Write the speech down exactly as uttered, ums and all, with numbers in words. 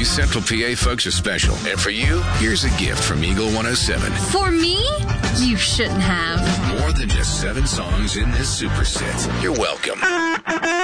These Central P A folks are special. And for you, here's a gift from Eagle one oh seven. For me? You shouldn't have. More than just seven songs in this super set. You're welcome.